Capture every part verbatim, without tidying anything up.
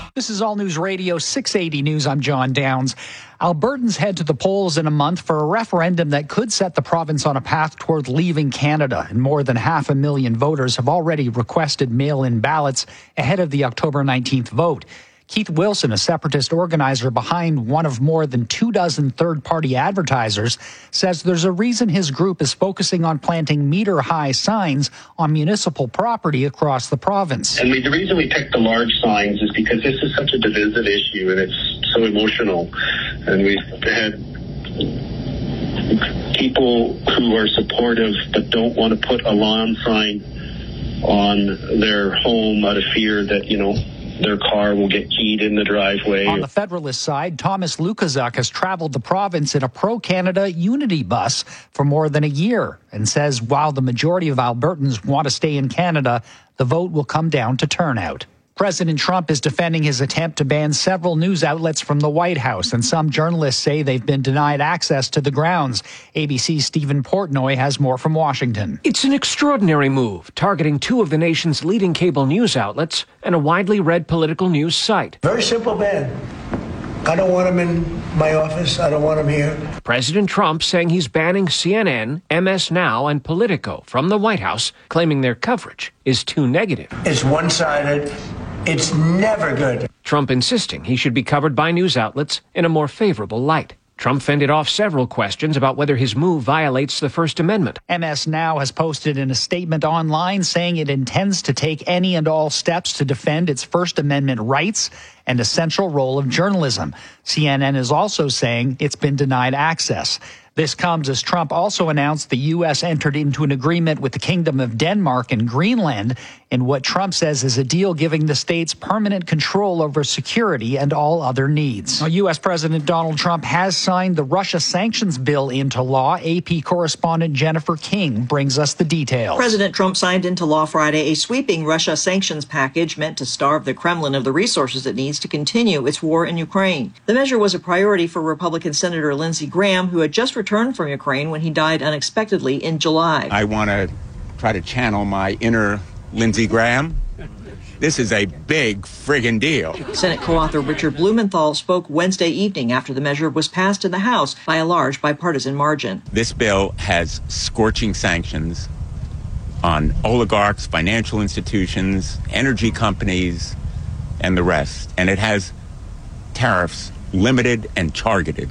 This is All News Radio six eighty News. I'm John Downs. Albertans head to the polls in a month for a referendum that could set the province on a path toward leaving Canada. And more than half a million voters have already requested mail-in ballots ahead of the October nineteenth vote. Keith Wilson, a separatist organizer behind one of more than two dozen third-party advertisers, says there's a reason his group is focusing on planting meter-high signs on municipal property across the province. And we, the reason we picked the large signs is because this is such a divisive issue and it's so emotional. And we've had people who are supportive but don't want to put a lawn sign on their home out of fear that, you know, their car will get keyed in the driveway. On the Federalist side, Thomas Lukaszuk has traveled the province in a pro-Canada Unity bus for more than a year and says while the majority of Albertans want to stay in Canada, the vote will come down to turnout. President Trump is defending his attempt to ban several news outlets from the White House, and some journalists say they've been denied access to the grounds. A B C's Stephen Portnoy has more from Washington. It's an extraordinary move, targeting two of the nation's leading cable news outlets and a widely read political news site. Very simple ban. I don't want them in my office. I don't want them here. President Trump saying he's banning C N N, M S Now, and Politico from the White House, claiming their coverage is too negative. It's one-sided. It's never good. Trump insisting he should be covered by news outlets in a more favorable light. Trump fended off several questions about whether his move violates the First Amendment. M S Now has posted in a statement online saying it intends to take any and all steps to defend its First Amendment rights and essential role of journalism. C N N is also saying it's been denied access. This comes as Trump also announced the U S entered into an agreement with the Kingdom of Denmark and Greenland in what Trump says is a deal giving the states permanent control over security and all other needs. Now, U S President Donald Trump has signed the Russia sanctions bill into law. A P correspondent Jennifer King brings us the details. President Trump signed into law Friday a sweeping Russia sanctions package meant to starve the Kremlin of the resources it needs to continue its war in Ukraine. The measure was a priority for Republican Senator Lindsey Graham, who had just returned from Ukraine when he died unexpectedly in July. I want to try to channel my inner Lindsey Graham. This is a big friggin' deal. Senate co-author Richard Blumenthal spoke Wednesday evening after the measure was passed in the House by a large bipartisan margin. This bill has scorching sanctions on oligarchs, financial institutions, energy companies, and the rest. And it has tariffs limited and targeted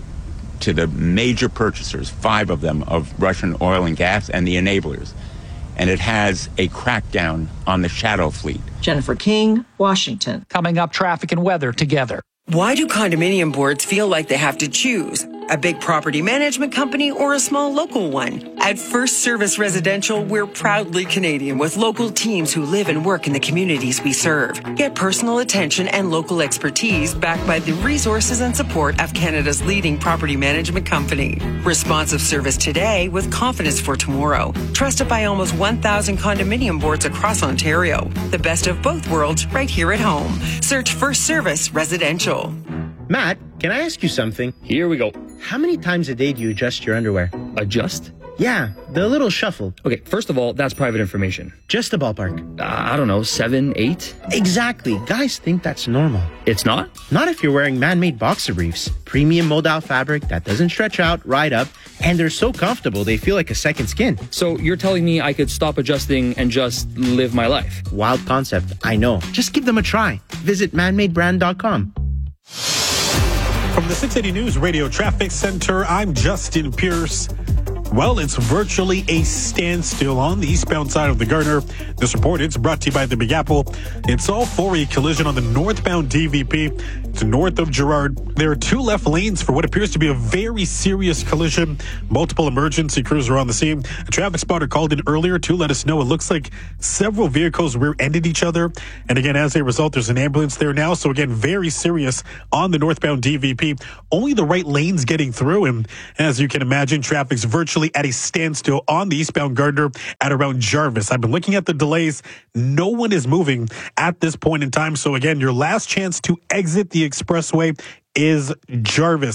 to the major purchasers, five of them, of Russian oil and gas and the enablers. And it has a crackdown on the shadow fleet. Jennifer King, Washington. Coming up, traffic and weather together. Why do condominium boards feel like they have to choose? A big property management company or a small local one? At First Service Residential, we're proudly Canadian with local teams who live and work in the communities we serve. Get personal attention and local expertise backed by the resources and support of Canada's leading property management company. Responsive service today with confidence for tomorrow. Trusted by almost one thousand condominium boards across Ontario. The best of both worlds right here at home. Search First Service Residential. Matt, can I ask you something? Here we go. How many times a day do you adjust your underwear? Adjust? Yeah, the little shuffle. Okay, first of all, that's private information. Just a ballpark. Uh, I don't know, seven, eight? Exactly. Guys think that's normal. It's not? Not if you're wearing man-made boxer briefs. Premium modal fabric that doesn't stretch out, ride up, and they're so comfortable they feel like a second skin. So you're telling me I could stop adjusting and just live my life? Wild concept, I know. Just give them a try. Visit man made brand dot com. From the six eighty News Radio Traffic Center, I'm Justin Pierce. Well, it's virtually a standstill on the eastbound side of the Gardiner. This report is brought to you by the Big Apple. It's all for a collision on the northbound D V P. It's north of Gerrard. There are two left lanes for what appears to be a very serious collision. Multiple emergency crews are on the scene. A traffic spotter called in earlier to let us know it looks like several vehicles rear-ended each other. And again, as a result, there's an ambulance there now. So again, very serious on the northbound D V P. Only the right lanes getting through. And as you can imagine, traffic's virtually at a standstill on the eastbound Gardiner at around Jarvis. I've been looking at the delays. No one is moving at this point in time. So again, your last chance to exit the expressway is Jarvis.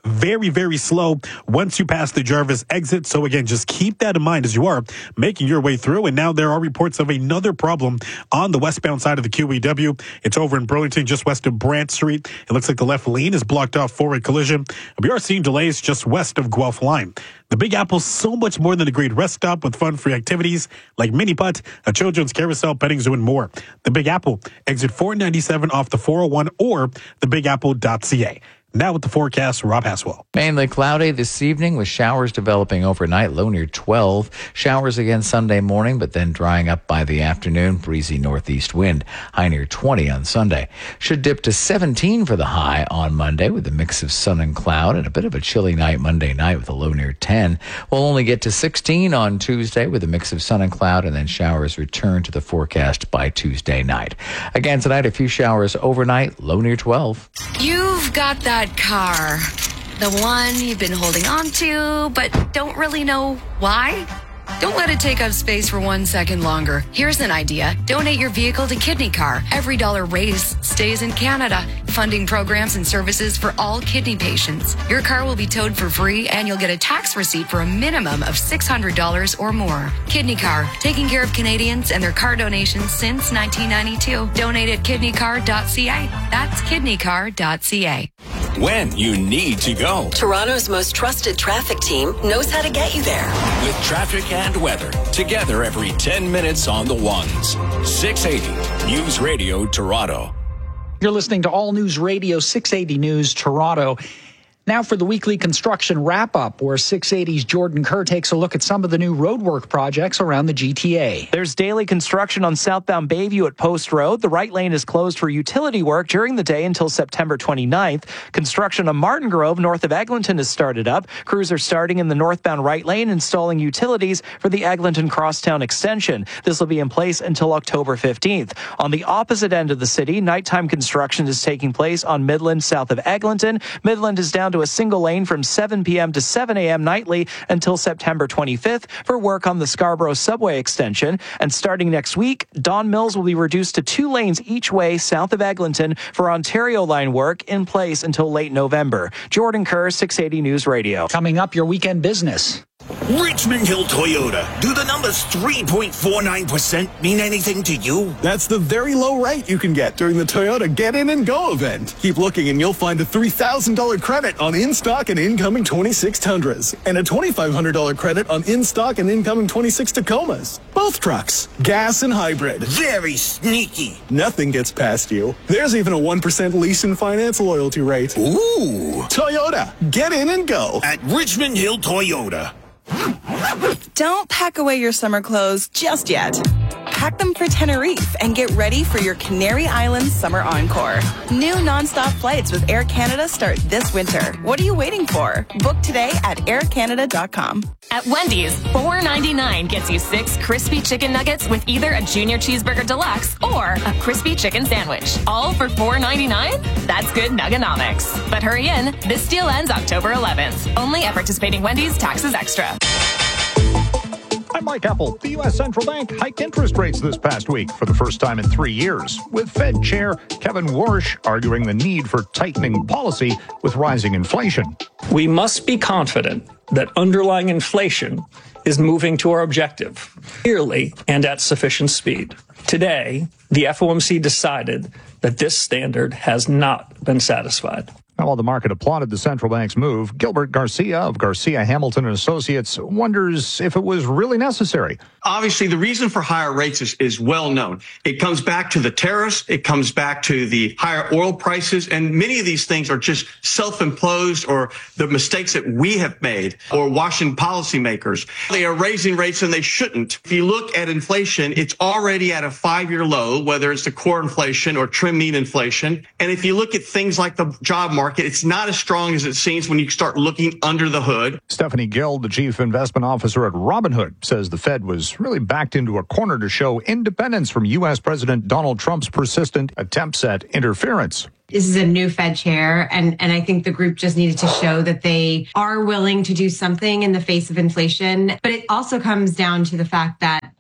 very, very slow once you pass the Jarvis exit. So again, just keep that in mind as you are making your way through. And now there are reports of another problem on the westbound side of the Q E W. It's over in Burlington, just west of Brant Street. It looks like the left lane is blocked off for a collision. We are seeing delays just west of Guelph Line. The Big Apple's so much more than a great rest stop with fun-free activities like mini putt, a children's carousel, petting zoo, and more. The Big Apple, exit four ninety-seven off the four oh one or the big apple dot c a. Now with the forecast, Rob Haswell. Mainly cloudy this evening with showers developing overnight, low near twelve. Showers again Sunday morning, but then drying up by the afternoon. Breezy northeast wind, high near twenty on Sunday. Should dip to seventeen for the high on Monday with a mix of sun and cloud, and a bit of a chilly night Monday night with a low near ten. We'll only get to sixteen on Tuesday with a mix of sun and cloud, and then showers return to the forecast by Tuesday night. Again tonight, a few showers overnight, low near twelve. You've got that car, the one you've been holding on to, but don't really know why? Don't let it take up space for one second longer. Here's an idea. Donate your vehicle to Kidney Car. Every dollar raised stays in Canada, funding programs and services for all kidney patients. Your car will be towed for free, and you'll get a tax receipt for a minimum of six hundred dollars or more. Kidney Car, taking care of Canadians and their car donations since nineteen ninety-two. Donate at kidney car dot c a. That's kidney car dot c a. When you need to go. Toronto's most trusted traffic team knows how to get you there. With traffic and weather, together every ten minutes on the ones. six eighty News Radio Toronto. You're listening to All News Radio six eighty News Toronto. Now for the weekly construction wrap-up, where six eighty's Jordan Kerr takes a look at some of the new roadwork projects around the G T A. There's daily construction on southbound Bayview at Post Road. The right lane is closed for utility work during the day until September twenty-ninth. Construction on Martin Grove, north of Eglinton, has started up. Crews are starting in the northbound right lane, installing utilities for the Eglinton Crosstown extension. This will be in place until October fifteenth. On the opposite end of the city, nighttime construction is taking place on Midland, south of Eglinton. Midland is down to a single lane from seven p.m. to seven a.m. nightly until September twenty-fifth for work on the Scarborough subway extension. And starting next week, Don Mills will be reduced to two lanes each way south of Eglinton for Ontario line work, in place until late November. Jordan Kerr, six eighty News Radio. Coming up, your weekend business. Richmond Hill Toyota. Do the numbers three point four nine percent mean anything to you? That's the very low rate you can get during the Toyota Get In and Go event. Keep looking and you'll find a three thousand dollars credit on in-stock and incoming twenty-six Tundras and a twenty-five hundred dollars credit on in-stock and incoming twenty-six Tacomas. Both trucks, gas and hybrid. Very sneaky. Nothing gets past you. There's even a one percent lease and finance loyalty rate. Ooh. Toyota. Get in and go. At Richmond Hill Toyota. Don't pack away your summer clothes just yet. Pack them for Tenerife and get ready for your Canary Islands Summer Encore. New nonstop flights with Air Canada start this winter. What are you waiting for? Book today at air canada dot com. At Wendy's, four ninety-nine gets you six crispy chicken nuggets with either a Junior Cheeseburger Deluxe or a crispy chicken sandwich. All for four ninety-nine? That's good nuggonomics. But hurry in, this deal ends October eleventh. Only at participating Wendy's, taxes extra. I'm Mike Apple. The U S Central Bank hiked interest rates this past week for the first time in three years, with Fed Chair Kevin Warsh arguing the need for tightening policy with rising inflation. We must be confident that underlying inflation is moving to our objective clearly and at sufficient speed. Today, the F O M C decided that this standard has not been satisfied. Now, while the market applauded the central bank's move, Gilbert Garcia of Garcia Hamilton and Associates wonders if it was really necessary. Obviously, the reason for higher rates is, is well known. It comes back to the tariffs. It comes back to the higher oil prices. And many of these things are just self-imposed or the mistakes that we have made or Washington policymakers. They are raising rates and they shouldn't. If you look at inflation, it's already at a five-year low, whether it's the core inflation or trim mean inflation. And if you look at things like the job market, it's not as strong as it seems when you start looking under the hood. Stephanie Gill, the chief investment officer at Robinhood, says the Fed was really backed into a corner to show independence from U S President Donald Trump's persistent attempts at interference. This is a new Fed chair, and, and I think the group just needed to show that they are willing to do something in the face of inflation. But it also comes down to the fact that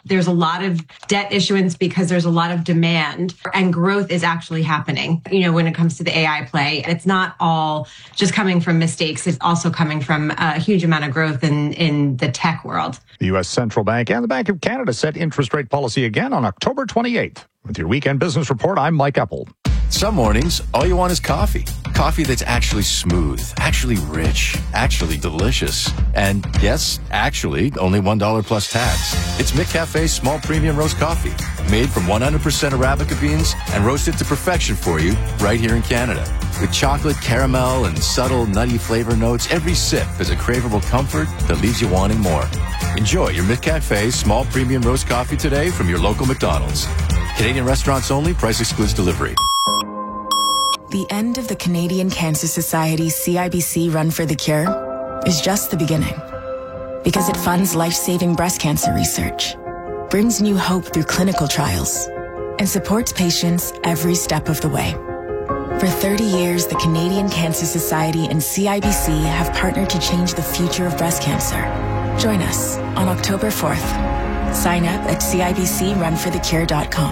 There's a lot of debt issuance because there's a lot of demand, and growth is actually happening. You know, when it comes to the A I play, it's not all just coming from mistakes. It's also coming from a huge amount of growth in, in the tech world. The U S Central Bank and the Bank of Canada set interest rate policy again on October twenty-eighth. With your Weekend Business Report, I'm Mike Epple. Some mornings, all you want is coffee. Coffee that's actually smooth, actually rich, actually delicious. And yes, actually, only one dollar plus tax. It's McCafe's small premium roast coffee, made from one hundred percent Arabica beans and roasted to perfection for you right here in Canada. With chocolate, caramel, and subtle nutty flavor notes, every sip is a craveable comfort that leaves you wanting more. Enjoy your McCafe's small premium roast coffee today from your local McDonald's. Canadian restaurants only, price excludes delivery. The end of the Canadian Cancer Society C I B C Run for the Cure is just the beginning. Because it funds life-saving breast cancer research, brings new hope through clinical trials, and supports patients every step of the way. For thirty years, the Canadian Cancer Society and C I B C have partnered to change the future of breast cancer. Join us on October fourth. Sign up at C I B C run for the cure dot com.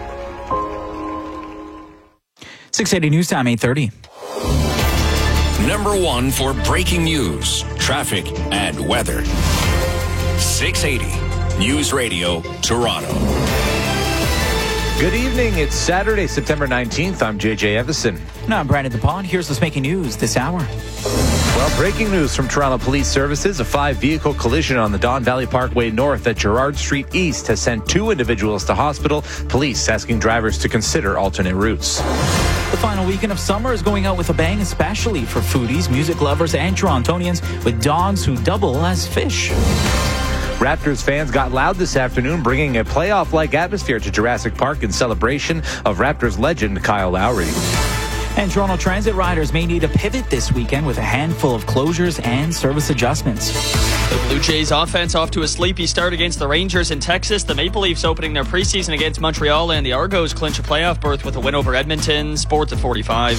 six eighty News Time, eight thirty. Number one for breaking news, traffic, and weather. six eighty News Radio, Toronto. Good evening. It's Saturday, September nineteenth. I'm J J Evison. And I'm Brandon DePaul. Here's what's making news this hour. Well, breaking news from Toronto Police Services. A five-vehicle collision on the Don Valley Parkway North at Gerrard Street East has sent two individuals to hospital. Police asking drivers to consider alternate routes. The final weekend of summer is going out with a bang, especially for foodies, music lovers, and Torontonians, with dogs who double as fish. Raptors fans got loud this afternoon, bringing a playoff-like atmosphere to Jurassic Park in celebration of Raptors legend Kyle Lowry. And Toronto Transit riders may need a pivot this weekend with a handful of closures and service adjustments. The Blue Jays offense off to a sleepy start against the Rangers in Texas. The Maple Leafs opening their preseason against Montreal, and the Argos clinch a playoff berth with a win over Edmonton. Sports at forty-five.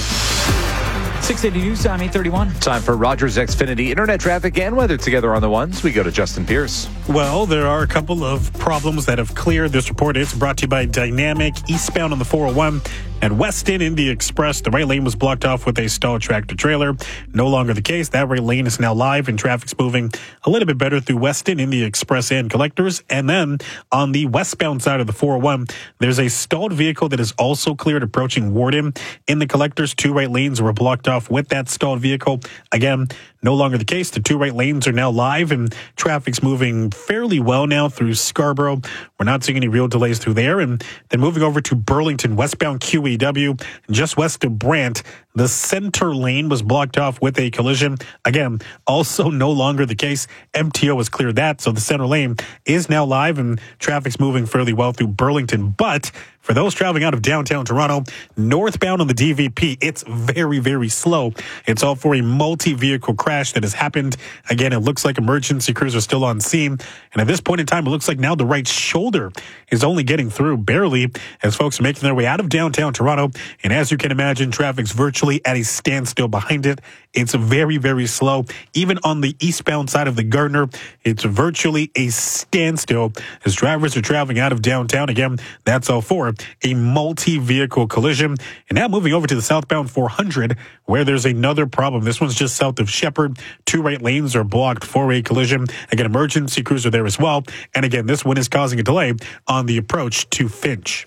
six eighty News Time, eight thirty-one. Time for Rogers Xfinity internet traffic and weather together on the ones. We go to Justin Pierce. Well, there are a couple of problems that have cleared. This report is brought to you by Dynamic. Eastbound on the four oh one at Weston in the Express. The right lane was blocked off with a stalled tractor trailer. No longer the case. That right lane is now live and traffic's moving a little bit better through Weston in the Express and Collectors. And then on the westbound side of the four oh one, there's a stalled vehicle that is also cleared approaching Warden in the Collectors. Two right lanes were blocked off with that stalled vehicle. Again, no longer the case. The two right lanes are now live and traffic's moving fairly well now through Scarborough. We're not seeing any real delays through there. And then moving over to Burlington, westbound Q E W, just west of Brant, the center lane was blocked off with a collision. Again, also no longer the case. M T O has cleared that, so the center lane is now live and traffic's moving fairly well through Burlington. But for those traveling out of downtown Toronto, northbound on the D V P, it's very, very slow. It's all for a multi-vehicle crash that has happened. Again, it looks like emergency crews are still on scene. And at this point in time, it looks like now the right shoulder is only getting through barely as folks are making their way out of downtown Toronto. And as you can imagine, traffic's virtually at a standstill behind it. It's very, very slow. Even on the eastbound side of the Gardner, it's virtually a standstill as drivers are traveling out of downtown. Again, that's all for a multi-vehicle collision. And now moving over to the southbound four hundred, where there's another problem. This one's just south of Shepherd. Two right lanes are blocked for a collision. Again, emergency crews are there as well. And again, this one is causing a delay on the approach to Finch.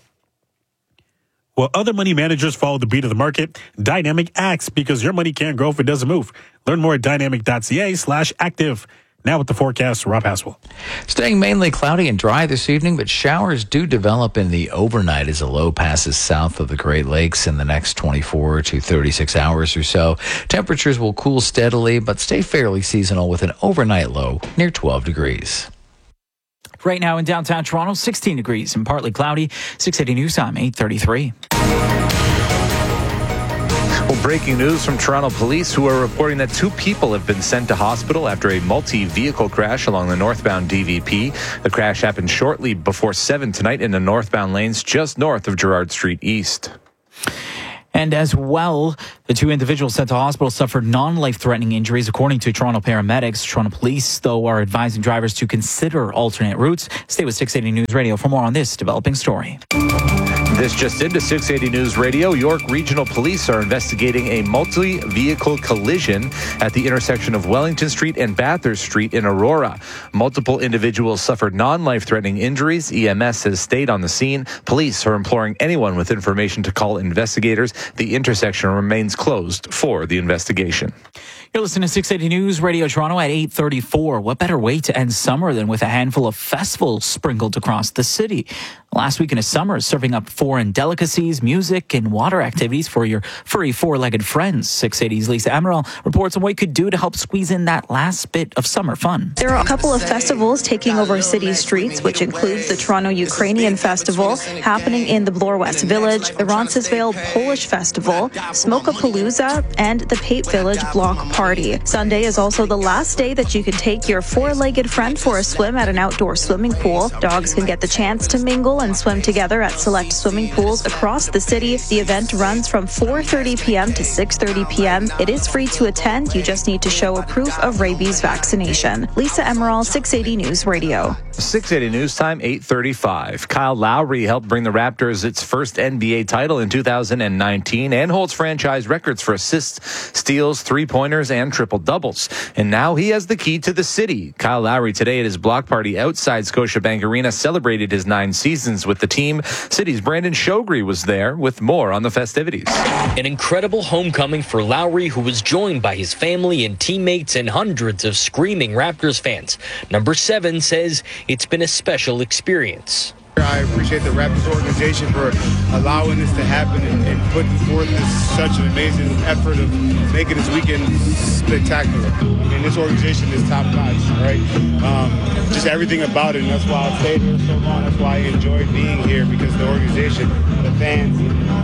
While other money managers follow the beat of the market, Dynamic acts because your money can't grow if it doesn't move. Learn more at dynamic.ca slash active. Now with the forecast, Rob Haswell. Staying mainly cloudy and dry this evening, but showers do develop in the overnight as a low passes south of the Great Lakes in the next twenty-four to thirty-six hours or so. Temperatures will cool steadily, but stay fairly seasonal with an overnight low near twelve degrees. Right now in downtown Toronto, sixteen degrees and partly cloudy. six eighty News Time, eight thirty-three. Well, breaking news from Toronto Police, who are reporting that two people have been sent to hospital after a multi-vehicle crash along the northbound D V P. The crash happened shortly before seven tonight in the northbound lanes just north of Gerrard Street East. And And as well, the two individuals sent to hospital suffered non-life-threatening injuries, according to Toronto paramedics. Toronto police, though, are advising drivers to consider alternate routes. Stay with six eighty News Radio for more on this developing story. This just into six eighty News Radio. York Regional Police are investigating a multi-vehicle collision at the intersection of Wellington Street and Bathurst Street in Aurora. Multiple individuals suffered non-life-threatening injuries. E M S has stayed on the scene. Police are imploring anyone with information to call investigators. The intersection remains closed for the investigation. You're listening to six eighty News Radio Toronto at eight thirty-four. What better way to end summer than with a handful of festivals sprinkled across the city? Last weekend of summer is serving up foreign delicacies, music, and water activities for your furry four-legged friends. six eighty's Lisa Amaral reports on what you could do to help squeeze in that last bit of summer fun. There are a couple of festivals taking over city streets, which includes the Toronto Ukrainian Festival happening in the Bloor West Village, the Roncesvalles Polish Festival, Smokapalooza, and the Pape Village Block Party. Sunday is also the last day that you can take your four-legged friend for a swim at an outdoor swimming pool. Dogs can get the chance to mingle and swim together at select swimming pools across the city. The event runs from four thirty p.m. to six thirty p.m. It is free to attend. You just need to show a proof of rabies vaccination. Lisa Emerald, six eighty News Radio. six eighty News Time, eight thirty-five. Kyle Lowry helped bring the Raptors its first N B A title in two thousand nineteen and holds franchise records for assists, steals, three-pointers, and triple-doubles. And now he has the key to the city. Kyle Lowry today at his block party outside Scotiabank Arena celebrated his nine seasons with the team. City's Brandon Shogri was there with more on the festivities. An incredible homecoming for Lowry, who was joined by his family and teammates and hundreds of screaming Raptors fans. Number seven says it's been a special experience. I appreciate the Raptors organization for allowing this to happen and, and putting forth this, such an amazing effort of making this weekend spectacular. I mean, this organization is top notch, right? Um, just everything about it, and that's why I stayed here so long. That's why I enjoyed being here, because the organization, the fans,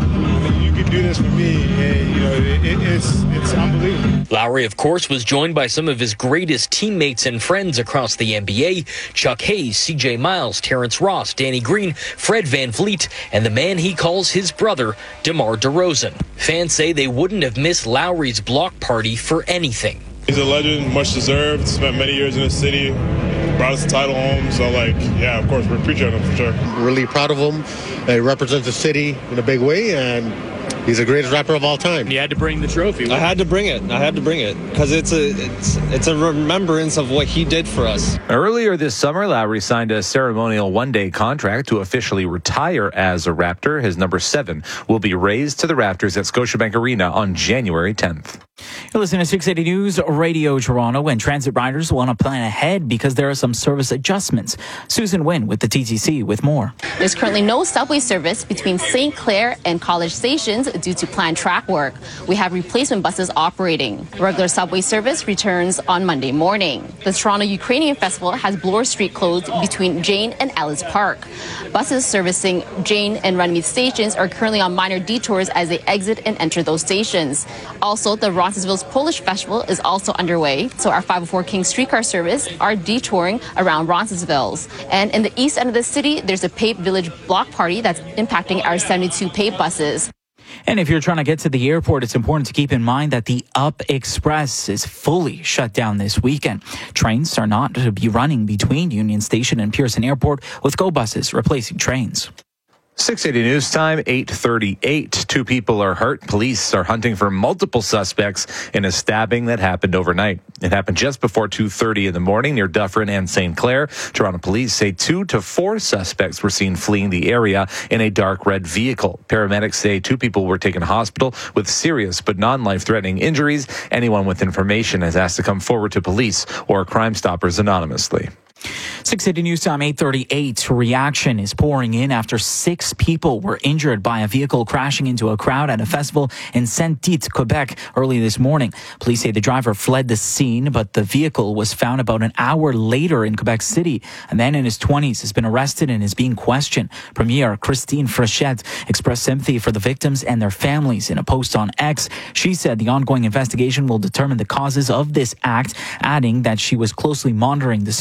I mean, you can do this for me. And, you know, it, it, it's it's unbelievable. Lowry, of course, was joined by some of his greatest teammates and friends across the N B A: Chuck Hayes, C J Miles, Terrence Ross, Danny Green, Fred VanVleet, and the man he calls his brother, DeMar DeRozan. Fans say they wouldn't have missed Lowry's block party for anything. He's a legend, much deserved. Spent many years in the city, brought us the title home. So, like, yeah, of course, we appreciate him for sure. Really proud of him. He represents the city in a big way, and he's the greatest rapper of all time. You had to bring the trophy. I had to bring it. I had to bring it because it's a it's it's a remembrance of what he did for us. Earlier this summer, Lowry signed a ceremonial one-day contract to officially retire as a Raptor. His number seven will be raised to the Raptors at Scotiabank Arena on January tenth. You're listening to six eighty News Radio Toronto, and transit riders want to plan ahead because there are some service adjustments. Susan Wynn with the T T C with more. There's currently no subway service between Saint Clair and College stations due to planned track work. We have replacement buses operating. Regular subway service returns on Monday morning. The Toronto Ukrainian Festival has Bloor Street closed between Jane and Ellis Park. Buses servicing Jane and Runnymede stations are currently on minor detours as they exit and enter those stations. Also, the Roncesvalles Polish Festival is also underway, so our five oh four King streetcar service are detouring around Roncesvalles. And in the east end of the city, there's a Pape Village block party that's impacting our seventy-two Pape buses. And if you're trying to get to the airport, it's important to keep in mind that the Up Express is fully shut down this weekend. Trains are not to be running between Union Station and Pearson Airport, with Go buses replacing trains. six eighty News Time, eight thirty-eight. Two people are hurt. Police are hunting for multiple suspects in a stabbing that happened overnight. It happened just before two thirty in the morning near Dufferin and Saint Clair. Toronto police say two to four suspects were seen fleeing the area in a dark red vehicle. Paramedics say two people were taken to hospital with serious but non-life-threatening injuries. Anyone with information is asked to come forward to police or Crime Stoppers anonymously. six eighty News Time, eight thirty-eight. Reaction is pouring in after six people were injured by a vehicle crashing into a crowd at a festival in Saint-Tite, Quebec, early this morning. Police say the driver fled the scene, but the vehicle was found about an hour later in Quebec City. A man in his twenties has been arrested and is being questioned. Premier Christine Frechette expressed sympathy for the victims and their families in a post on X. She said the ongoing investigation will determine the causes of this act, adding that she was closely monitoring the situation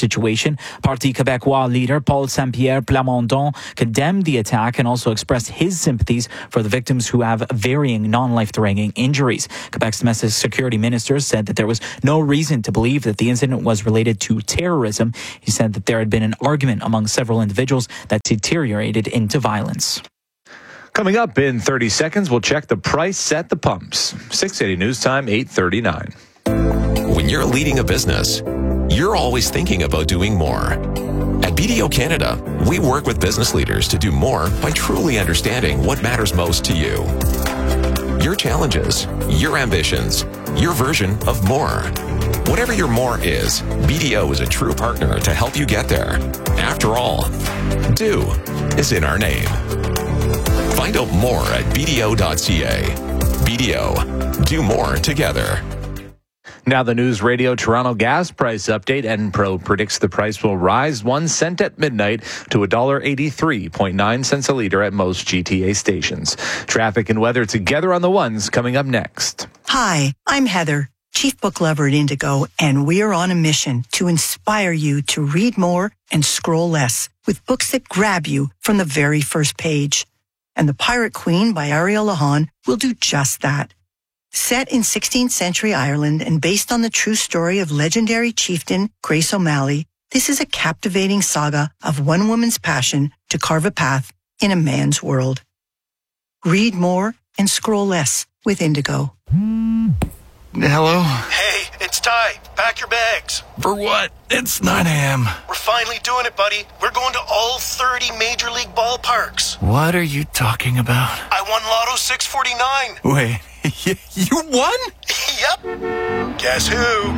demonstration. Parti Québécois leader Paul Saint-Pierre Plamondon condemned the attack and also expressed his sympathies for the victims who have varying non-life-threatening injuries. Quebec's domestic security minister said that there was no reason to believe that the incident was related to terrorism. He said that there had been an argument among several individuals that deteriorated into violence. Coming up in thirty seconds, we'll check the price at the pumps. six eighty News Time, eight thirty-nine. When you're leading a business, you're always thinking about doing more. At B D O Canada, we work with business leaders to do more by truly understanding what matters most to you. Your challenges, your ambitions, your version of more. Whatever your more is, B D O is a true partner to help you get there. After all, do is in our name. Find out more at b d o dot c a. B D O, do more together. Now the News Radio Toronto gas price update. Enpro predicts the price will rise one cent at midnight to one dollar eighty-three point nine cents a litre at most G T A stations. Traffic and weather together on the ones coming up next. Hi, I'm Heather, Chief Book Lover at Indigo, and we are on a mission to inspire you to read more and scroll less with books that grab you from the very first page. And The Pirate Queen by Ariel Lahan will do just that. Set in sixteenth century Ireland and based on the true story of legendary chieftain Grace O'Malley, this is a captivating saga of one woman's passion to carve a path in a man's world. Read more and scroll less with Indigo. Hello? Hey, it's Ty. Pack your bags. For what? It's nine a.m. We're finally doing it, buddy. We're going to all thirty Major League ballparks. What are you talking about? I won Lotto six forty-nine. Wait, you won? Yep. Guess who?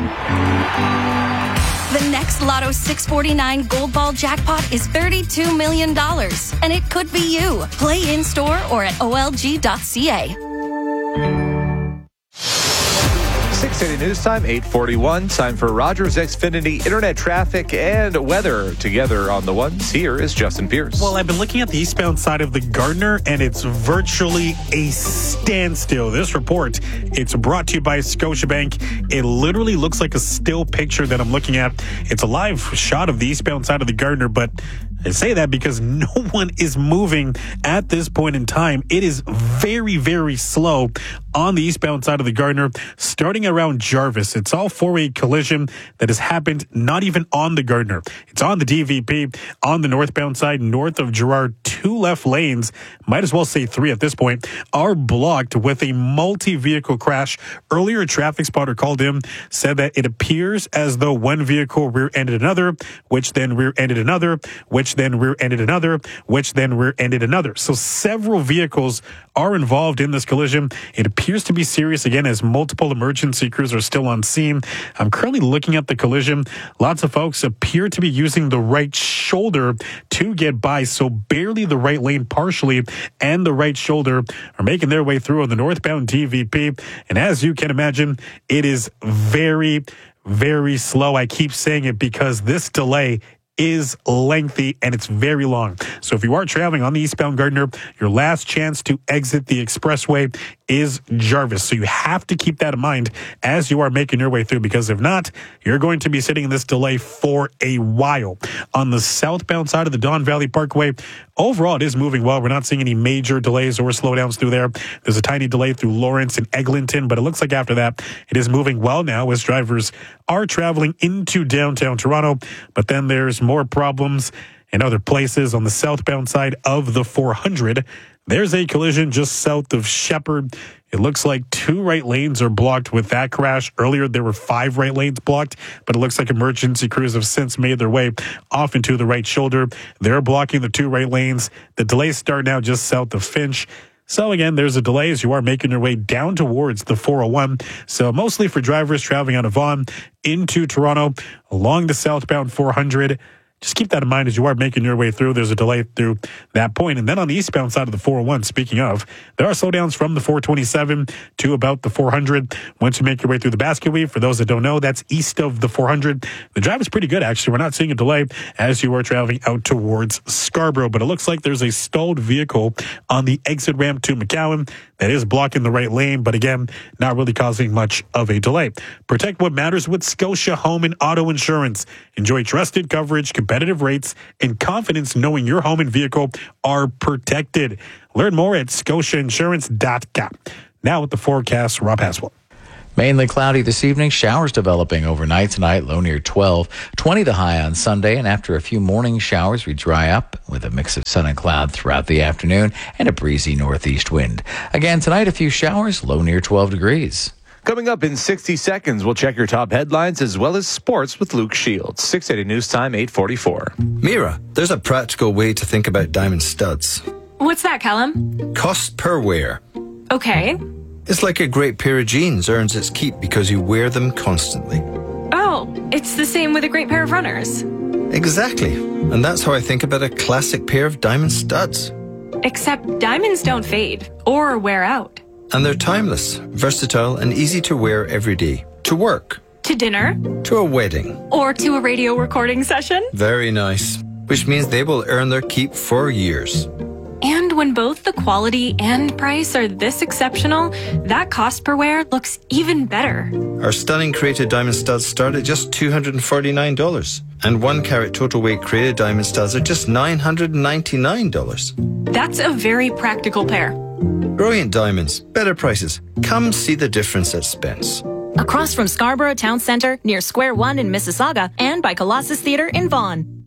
The next Lotto six forty-nine Gold Ball jackpot is thirty-two million dollars, and it could be you. Play in-store or at O L G dot C A. six eighty News Time, eight forty-one. Time for Rogers Xfinity internet traffic and weather together on the ones. Here is Justin Pierce. Well, I've been looking at the eastbound side of the Gardiner, and it's virtually a standstill. This report, it's brought to you by Scotiabank. It literally looks like a still picture that I'm looking at. It's a live shot of the eastbound side of the Gardiner, but I say that because no one is moving at this point in time. It is very, very slow on the eastbound side of the Gardiner, starting around Jarvis. It's all four-way collision that has happened not even on the Gardiner. It's on the D V P, on the northbound side, north of Gerrard. Two left lanes, might as well say three at this point, are blocked with a multi-vehicle crash. Earlier, a traffic spotter called in, said that it appears as though one vehicle rear-ended another, which then rear-ended another, which then rear-ended another, which then rear-ended another. So several vehicles are involved in this collision. It appears to be serious again as multiple emergency crews are still on scene. I'm currently looking at the collision. Lots of folks appear to be using the right shoulder to get by, so barely the right lane partially and the right shoulder are making their way through on the northbound D V P. And as you can imagine, it is very, very slow. I keep saying it because this delay is lengthy and it's very long. So if you are traveling on the eastbound Gardiner, your last chance to exit the expressway is Jarvis. So you have to keep that in mind as you are making your way through, because if not, you're going to be sitting in this delay for a while. On the southbound side of the Don Valley Parkway, overall it is moving well. We're not seeing any major delays or slowdowns through there. There's a tiny delay through Lawrence and Eglinton, but it looks like after that it is moving well now as drivers are traveling into downtown Toronto. But then there's more problems in other places on the southbound side of the four hundred. There's a collision just south of Shepherd. It looks like two right lanes are blocked with that crash. Earlier, there were five right lanes blocked, but it looks like emergency crews have since made their way off into the right shoulder. They're blocking the two right lanes. The delays start now just south of Finch. So again, there's a delay as you are making your way down towards the four oh one. So mostly for drivers traveling out of Vaughan into Toronto along the southbound four hundred. Just keep that in mind as you are making your way through. There's a delay through that point. And then on the eastbound side of the four oh one, speaking of, there are slowdowns from the four twenty-seven to about the four hundred. Once you make your way through the basket weave, for those that don't know, that's east of the four hundred. The drive is pretty good, actually. We're not seeing a delay as you are traveling out towards Scarborough. But it looks like there's a stalled vehicle on the exit ramp to McCowan. that is blocking the right lane, but again, not really causing much of a delay. Protect what matters with Scotia Home and Auto Insurance. Enjoy trusted coverage, competitive rates, and confidence knowing your home and vehicle are protected. Learn more at scotia insurance dot com. Now with the forecast, Rob Haswell. Mainly cloudy this evening. Showers developing overnight tonight, low near twelve. twenty the high on Sunday, and after a few morning showers, we dry up with a mix of sun and cloud throughout the afternoon and a breezy northeast wind. Again tonight, a few showers, low near twelve degrees. Coming up in sixty seconds, we'll check your top headlines as well as sports with Luke Shields. six eighty News Time, eight forty-four. Mira, there's a practical way to think about diamond studs. What's that, Callum? Cost per wear. Okay. It's like a great pair of jeans earns its keep because you wear them constantly. Oh, it's the same with a great pair of runners. Exactly. And that's how I think about a classic pair of diamond studs. Except diamonds don't fade or wear out. And they're timeless, versatile, and easy to wear every day. To work. To dinner. To a wedding. Or to a radio recording session. Very nice. Which means they will earn their keep for years. And when both the quality and price are this exceptional, that cost per wear looks even better. Our stunning created diamond studs start at just two hundred forty-nine dollars. And one carat total weight created diamond studs are just nine hundred ninety-nine dollars. That's a very practical pair. Brilliant diamonds, better prices. Come see the difference at Spence. Across from Scarborough Town Centre, near Square One in Mississauga, and by Colossus Theatre in Vaughan.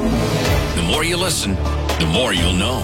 The more you listen, the more you'll know.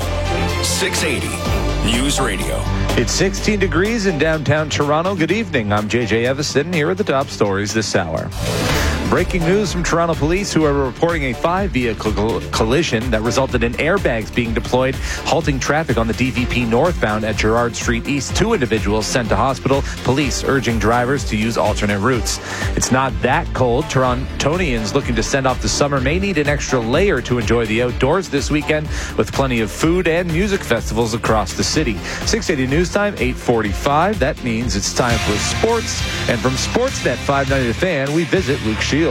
six eighty News Radio. It's sixteen degrees in downtown Toronto. Good evening. I'm J J Evison. Here are the top stories this hour. Breaking news from Toronto police, who are reporting a five-vehicle collision that resulted in airbags being deployed, halting traffic on the D V P northbound at Gerrard Street East. Two individuals sent to hospital. Police urging drivers to use alternate routes. It's not that cold. Torontonians looking to send off the summer may need an extra layer to enjoy the outdoors this weekend, with plenty of food and music festivals across the city. six eighty News Time, eight forty-five. That means it's time for sports. And from Sportsnet five ninety The Fan, we visit Luke Shields.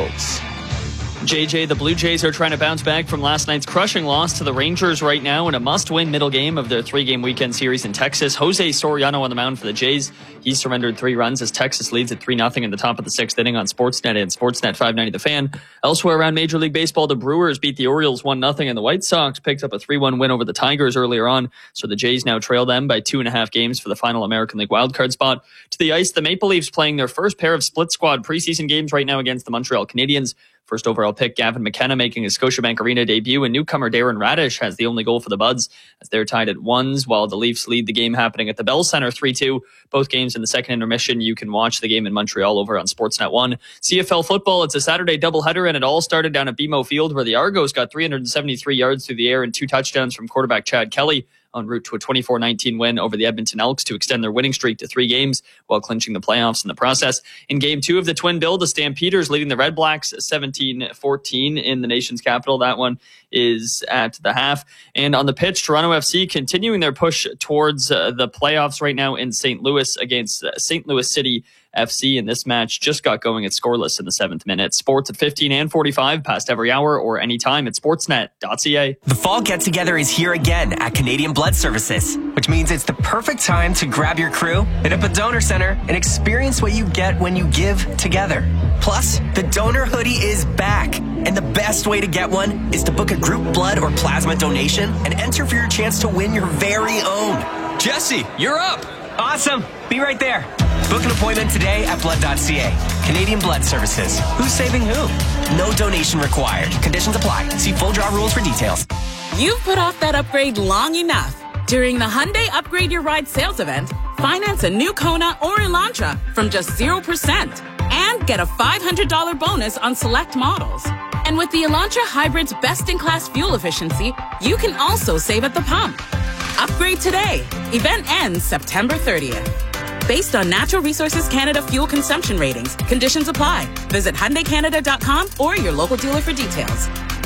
J J, the Blue Jays are trying to bounce back from last night's crushing loss to the Rangers right now in a must-win middle game of their three-game weekend series in Texas. Jose Soriano on the mound for the Jays. He surrendered three runs as Texas leads at three nothing in the top of the sixth inning on Sportsnet and Sportsnet five ninety The Fan. Elsewhere around Major League Baseball, the Brewers beat the Orioles one nothing, and the White Sox picked up a three one win over the Tigers earlier on. So the Jays now trail them by two and a half games for the final American League wildcard spot. To the ice, the Maple Leafs playing their first pair of split squad preseason games right now against the Montreal Canadiens. First overall pick Gavin McKenna making his Scotiabank Arena debut, and newcomer Darren Radish has the only goal for the Buds as they're tied at ones, while the Leafs lead the game happening at the Bell Centre three two. Both games in the second intermission. You can watch the game in Montreal over on Sportsnet one. C F L football, it's a Saturday doubleheader, and it all started down at B M O Field, where the Argos got three hundred seventy-three yards through the air and two touchdowns from quarterback Chad Kelly, en route to a twenty-four nineteen win over the Edmonton Elks to extend their winning streak to three games while clinching the playoffs in the process. In game two of the Twin Bill, the Stampeders leading the Red Blacks seventeen fourteen in the nation's capital. That one is at the half. And on the pitch, Toronto F C continuing their push towards uh, the playoffs right now in Saint Louis against uh, Saint Louis City F C, and this match just got going at scoreless in the seventh minute. Sports at fifteen and forty-five, past every hour or anytime at sportsnet dot c a. The fall get-together is here again at Canadian Blood Services, which means it's the perfect time to grab your crew, hit up a donor center, and experience what you get when you give together. Plus, the donor hoodie is back, and the best way to get one is to book a group blood or plasma donation and enter for your chance to win your very own. Jesse, you're up! Awesome! Be right there. Book an appointment today at blood dot c a. Canadian Blood Services. Who's saving who? No donation required. Conditions apply. See full draw rules for details. You've put off that upgrade long enough. During the Hyundai Upgrade Your Ride sales event, finance a new Kona or Elantra from just zero percent and get a five hundred dollars bonus on select models. And with the Elantra Hybrid's best-in-class fuel efficiency, you can also save at the pump. Upgrade today. Event ends September thirtieth. Based on Natural Resources Canada fuel consumption ratings, conditions apply. Visit Hyundai Canada dot com or your local dealer for details.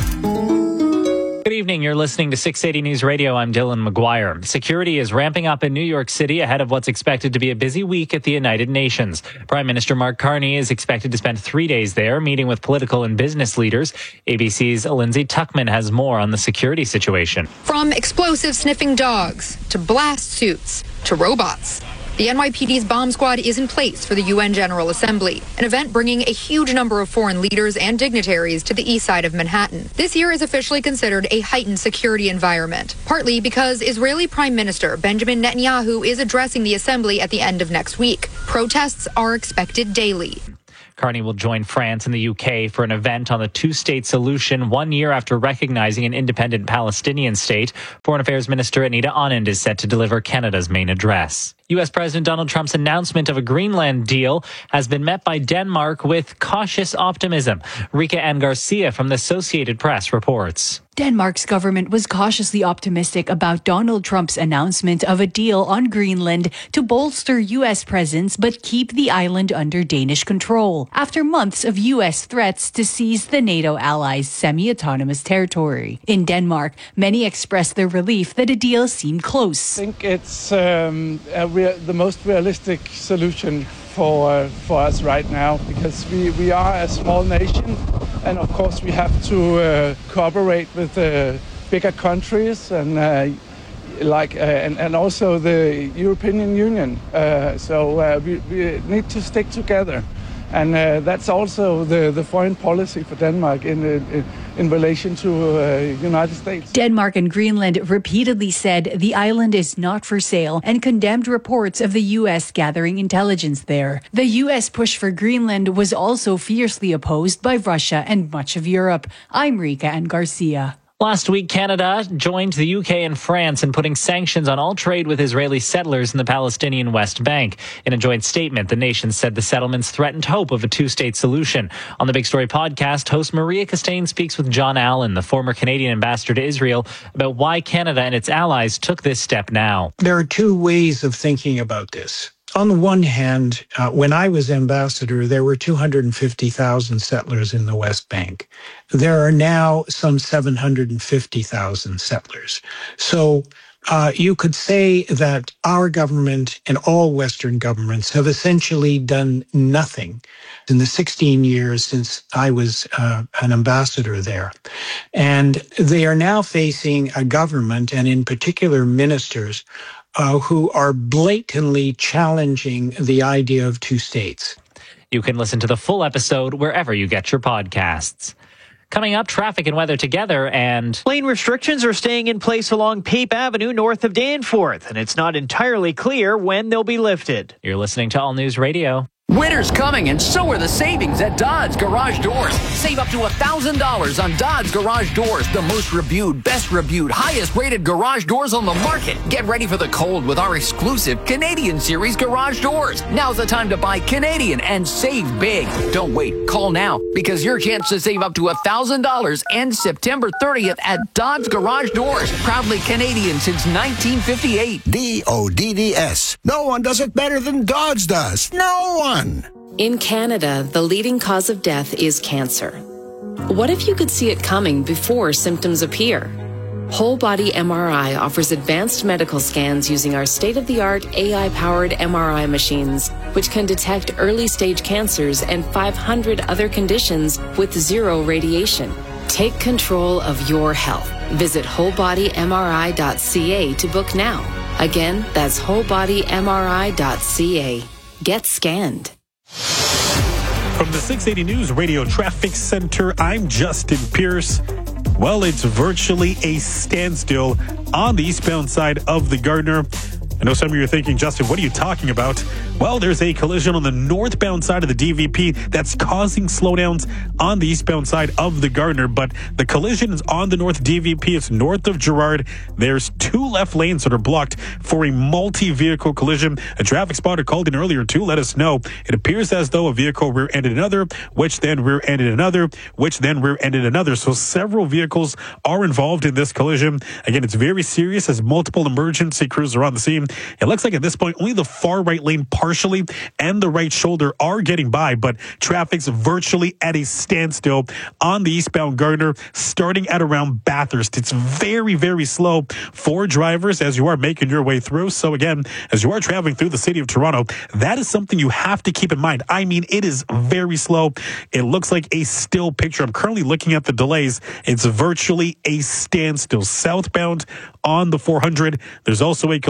Good evening. You're listening to six eighty News Radio. I'm Dylan McGuire. Security is ramping up in New York City ahead of what's expected to be a busy week at the United Nations. Prime Minister Mark Carney is expected to spend three days there, meeting with political and business leaders. A B C's Lindsay Tuckman has more on the security situation. From explosive sniffing dogs to blast suits, to robots. The N Y P D's bomb squad is in place for the U N General Assembly, an event bringing a huge number of foreign leaders and dignitaries to the east side of Manhattan. This year is officially considered a heightened security environment, partly because Israeli Prime Minister Benjamin Netanyahu is addressing the assembly at the end of next week. Protests are expected daily. Carney will join France and the U K for an event on the two-state solution one year after recognizing an independent Palestinian state. Foreign Affairs Minister Anita Anand is set to deliver Canada's main address. U S. President Donald Trump's announcement of a Greenland deal has been met by Denmark with cautious optimism. Rika Ann Garcia from the Associated Press reports. Denmark's government was cautiously optimistic about Donald Trump's announcement of a deal on Greenland to bolster U S presence but keep the island under Danish control, after months of U S threats to seize the NATO allies' semi-autonomous territory. In Denmark, many expressed their relief that a deal seemed close. I think it's um, a rea- the most realistic solution for uh, for us right now, because we, we are a small nation, and of course we have to uh, cooperate with uh, bigger countries and uh, like uh, and, and also the European Union. Uh, so uh, we, we need to stick together, and uh, that's also the, the foreign policy for Denmark in in, in relation to uh, United States. Denmark and Greenland repeatedly said the island is not for sale and condemned reports of the U S gathering intelligence there. The U S push for Greenland was also fiercely opposed by Russia and much of Europe. I'm Rika Ann Garcia. Last week, Canada joined the U K and France in putting sanctions on all trade with Israeli settlers in the Palestinian West Bank. In a joint statement, the nations said the settlements threatened hope of a two-state solution. On the Big Story podcast, host Maria Costain speaks with John Allen, the former Canadian ambassador to Israel, about why Canada and its allies took this step now. There are two ways of thinking about this. On the one hand, uh, when I was ambassador, there were two hundred fifty thousand settlers in the West Bank. There are now some seven hundred fifty thousand settlers. So uh, you could say that our government and all Western governments have essentially done nothing in the sixteen years since I was uh, an ambassador there. And they are now facing a government, and in particular ministers, Uh, who are blatantly challenging the idea of two states. You can listen to the full episode wherever you get your podcasts. Coming up, traffic and weather together, and lane restrictions are staying in place along Pape Avenue north of Danforth, and it's not entirely clear when they'll be lifted. You're listening to All News Radio. Winter's coming, and so are the savings at Dodds Garage Doors. Save up to one thousand dollars on Dodds Garage Doors, the most reviewed, best reviewed, highest rated garage doors on the market. Get ready for the cold with our exclusive Canadian Series garage doors. Now's the time to buy Canadian and save big. Don't wait. Call now, because your chance to save up to one thousand dollars ends September thirtieth at Dodds Garage Doors. Proudly Canadian since nineteen fifty-eight. D O D D S. No one does it better than Dodds does. No one. In Canada, the leading cause of death is cancer. What if you could see it coming before symptoms appear? Whole Body M R I offers advanced medical scans using our state-of-the-art A I-powered M R I machines, which can detect early-stage cancers and five hundred other conditions with zero radiation. Take control of your health. Visit whole body m r i dot c a to book now. Again, that's whole body m r i dot c a. Get scanned. From the six eighty News Radio Traffic Center, I'm Justin Pierce. Well, it's virtually a standstill on the eastbound side of the Gardiner. I know some of you are thinking, Justin, what are you talking about? Well, there's a collision on the northbound side of the D V P that's causing slowdowns on the eastbound side of the Gardiner, but the collision is on the north D V P. It's north of Gerrard. There's two left lanes that are blocked for a multi-vehicle collision. A traffic spotter called in earlier to let us know it appears as though a vehicle rear-ended another, which then rear-ended another, which then rear-ended another. So several vehicles are involved in this collision. Again, it's very serious as multiple emergency crews are on the scene. It looks like at this point, only the far right lane partially and the right shoulder are getting by, but traffic's virtually at a standstill on the eastbound Gardiner, starting at around Bathurst. It's very, very slow for drivers as you are making your way through. So again, as you are traveling through the city of Toronto, that is something you have to keep in mind. I mean, it is very slow. It looks like a still picture. I'm currently looking at the delays. It's virtually a standstill. Southbound on the four hundred, there's also a collision just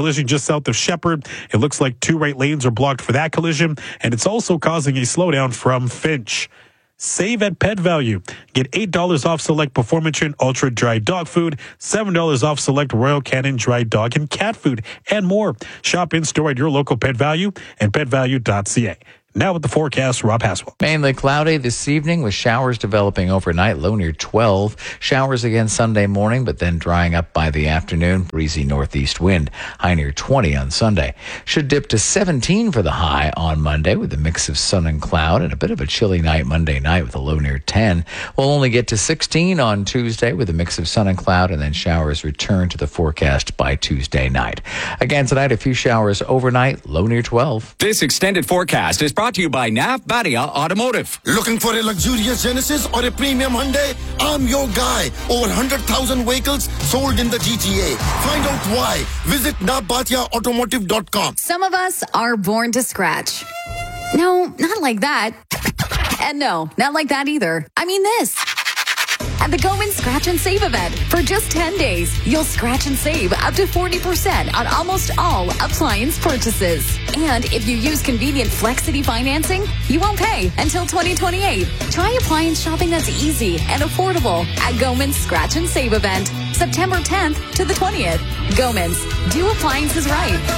just south of Shepherd. It looks like two right lanes are blocked for that collision, and it's also causing a slowdown from Finch. Save at Pet Value. Get eight dollars off select Performatrin Ultra Dry Dog Food, seven dollars off select Royal Canin Dry Dog and Cat Food, and more. Shop in-store at your local Pet Value and pet value dot c a. Now with the forecast, Rob Haswell. Mainly cloudy this evening with showers developing overnight, low near twelve. Showers again Sunday morning, but then drying up by the afternoon. Breezy northeast wind, high near twenty on Sunday. Should dip to seventeen for the high on Monday with a mix of sun and cloud, and a bit of a chilly night Monday night with a low near ten. We'll only get to sixteen on Tuesday with a mix of sun and cloud, and then showers return to the forecast by Tuesday night. Again tonight, a few showers overnight, low near twelve. This extended forecast is brought to you by Nav Badia Automotive. Looking for a luxurious Genesis or a premium Hyundai? I'm your guy. Over one hundred thousand vehicles sold in the G T A. Find out why. Visit nav badia automotive dot com. Some of us are born to scratch. No, not like that. And no, not like that either. I mean this. At the Goman Scratch and Save event, for just ten days, you'll scratch and save up to forty percent on almost all appliance purchases. And if you use convenient Flexity financing, you won't pay until twenty twenty-eight. Try appliance shopping that's easy and affordable at Goman's Scratch and Save event, September tenth to the twentieth. Goman's, do appliances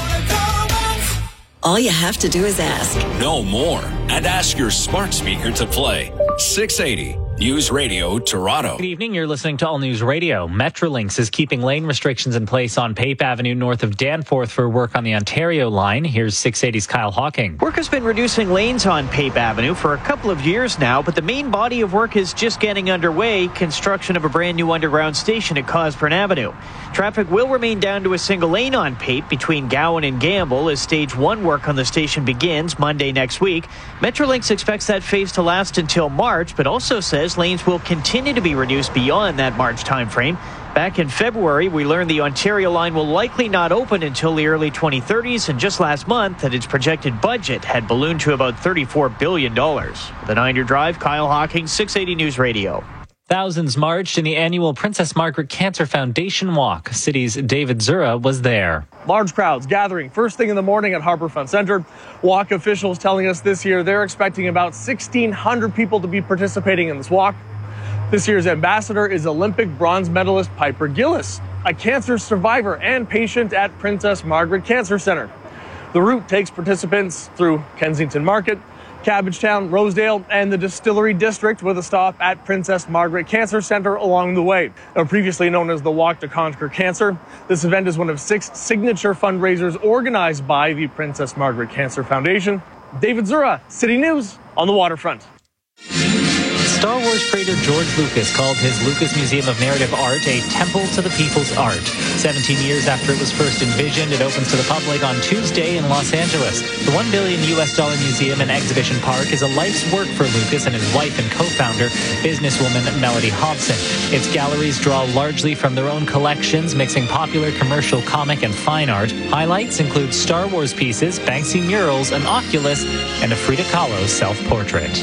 right. All you have to do is ask. No more. And ask your smart speaker to play. six eighty News Radio Toronto. Good evening. You're listening to All News Radio. Metrolinx is keeping lane restrictions in place on Pape Avenue north of Danforth for work on the Ontario line. Here's six eighty's Kyle Hawking. Work has been reducing lanes on Pape Avenue for a couple of years now, but the main body of work is just getting underway. Construction of a brand new underground station at Cosburn Avenue. Traffic will remain down to a single lane on Pape between Gowan and Gamble as stage one work on the station begins Monday next week. Metrolinx expects that phase to last until March, but also says lanes will continue to be reduced beyond that March timeframe. Back in February, we learned the Ontario line will likely not open until the early twenty thirties, and just last month that its projected budget had ballooned to about thirty-four billion dollars. The nine-year drive, Kyle Hawking, six eighty News Radio. Thousands marched in the annual Princess Margaret Cancer Foundation Walk. City's David Zura was there. Large crowds gathering first thing in the morning at Harbourfront Centre. Walk officials telling us this year they're expecting about sixteen hundred people to be participating in this walk. This year's ambassador is Olympic bronze medalist Piper Gillis, a cancer survivor and patient at Princess Margaret Cancer Centre. The route takes participants through Kensington Market, Cabbagetown, Rosedale, and the Distillery District with a stop at Princess Margaret Cancer Centre along the way. Now, previously known as the Walk to Conquer Cancer, this event is one of six signature fundraisers organized by the Princess Margaret Cancer Foundation. David Zura, City News on the waterfront. Star Wars creator George Lucas called his Lucas Museum of Narrative Art a temple to the people's art. seventeen years after it was first envisioned, it opens to the public on Tuesday in Los Angeles. The one billion U S dollar museum and exhibition park is a life's work for Lucas and his wife and co-founder, businesswoman Melody Hobson. Its galleries draw largely from their own collections, mixing popular commercial, comic, and fine art. Highlights include Star Wars pieces, Banksy murals, an Oculus, and a Frida Kahlo self-portrait.